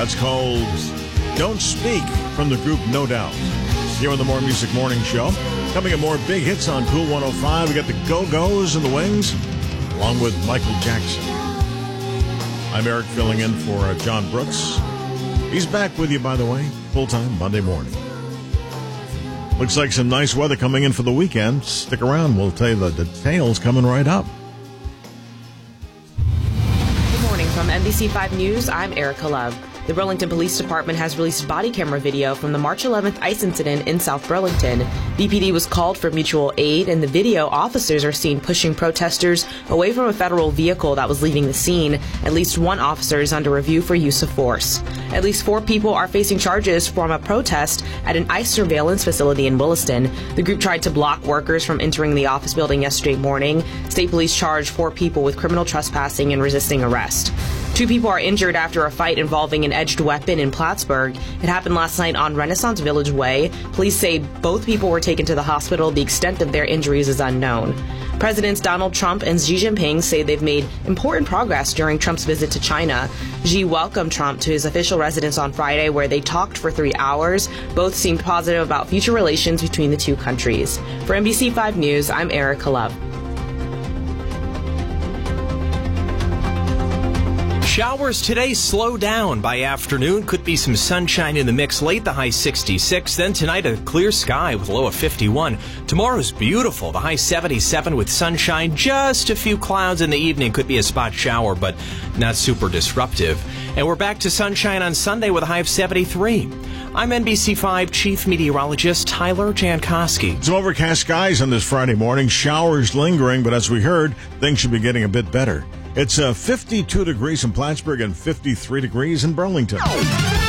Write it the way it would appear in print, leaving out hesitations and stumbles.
That's called Don't Speak from the group No Doubt. Here on the More Music Morning Show. Coming up, more big hits on Cool 105. We got the Go-Go's and the Wings, along with Michael Jackson. I'm Eric, filling in for John Brooks. He's back with you, by the way, full-time Monday morning. Looks like some nice weather coming in for the weekend. Stick around. We'll tell you the details coming right up. Good morning from NBC 5 News. I'm Erica Love. The Burlington Police Department has released body camera video from the March 11th ICE incident in South Burlington. BPD was called for mutual aid. In the video, officers are seen pushing protesters away from a federal vehicle that was leaving the scene. At least one officer is under review for use of force. At least 4 people are facing charges from a protest at an ICE surveillance facility in Williston. The group tried to block workers from entering the office building yesterday morning. State police charged 4 people with criminal trespassing and resisting arrest. 2 people are injured after a fight involving an edged weapon in Plattsburgh. It happened last night on Renaissance Village Way. Police say both people were taken to the hospital. The extent of their injuries is unknown. Presidents Donald Trump and Xi Jinping say they've made important progress during Trump's visit to China. Xi welcomed Trump to his official residence on Friday, where they talked for 3 hours. Both seemed positive about future relations between the two countries. For NBC 5 News, I'm Erica Love. Showers today slow down by afternoon. Could be some sunshine in the mix late, the high 66. Then tonight, a clear sky with a low of 51. Tomorrow's beautiful, the high 77 with sunshine. Just a few clouds in the evening. Could be a spot shower, but not super disruptive. And we're back to sunshine on Sunday with a high of 73. I'm NBC5 Chief Meteorologist Tyler Jankowski. Some overcast skies on this Friday morning. Showers lingering, but as we heard, things should be getting a bit better. It's 52 degrees in Plattsburgh and 53 degrees in Burlington.